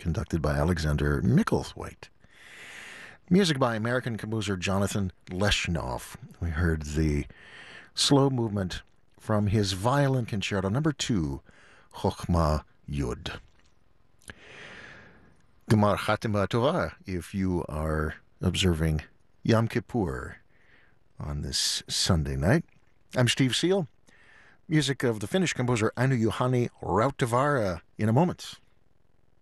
conducted by Alexander Micklethwaite. Music by American composer Jonathan Leshnov. We heard the slow movement from his Violin Concerto number 2, Chokhmah Yud. Gemar Chatima Tova, if you are observing Yom Kippur on this Sunday night. I'm Steve Seal. Music of the Finnish composer Anu Juhani Rautavaara in a moment.